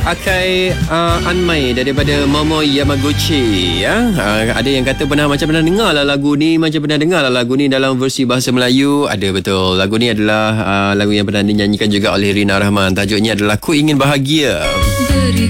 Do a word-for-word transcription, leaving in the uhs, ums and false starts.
Akai uh, Anmai daripada Momo Yamaguchi ya. Uh, ada yang kata pernah macam pernah dengar lah lagu ni, macam pernah dengar lah lagu ni dalam versi bahasa Melayu. Ada betul. Lagu ni adalah uh, lagu yang pernah dinyanyikan juga oleh Rina Rahman. Tajuknya adalah Ku Ingin Bahagia.